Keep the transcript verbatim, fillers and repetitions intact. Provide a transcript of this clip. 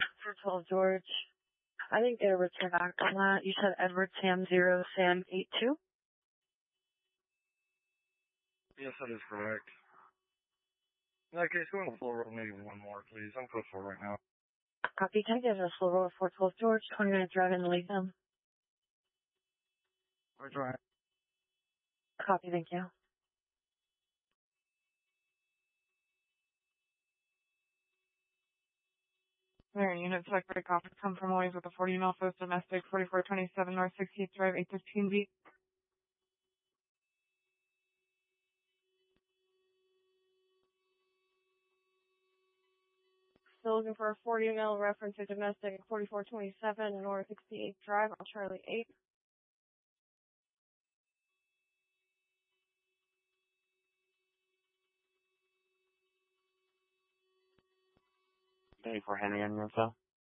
For twelve George. I didn't get a return back on that. You said Edward Sam zero Sam eight two? Yes, that is correct. In that case, go on the floor roll maybe one more, please. I'm code four right now. Copy. Can I get a slow roll for twelve George? twenty minutes drive in to leave them. Where's right? Copy. Thank you. There, unit select break office come from always with a forty mile post domestic forty-four twenty-seven North sixtieth Drive eight fifteen B. Still looking for a forty mile reference to domestic forty-four twenty-seven North sixty-eighth Drive on Charlie eight. twenty-four Henry on your info.